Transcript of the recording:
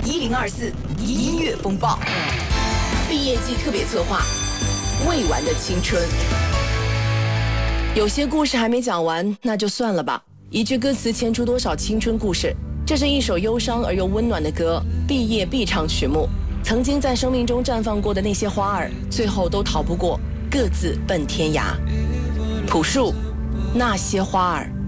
1024音乐风暴毕业季特别策划，未完的青春。有些故事还没讲完，那就算了吧。一句歌词牵出多少青春故事？这是一首忧伤而又温暖的歌，毕业必唱曲目。曾经在生命中绽放过的那些花儿，最后都逃不过各自奔天涯。朴树，那些花儿。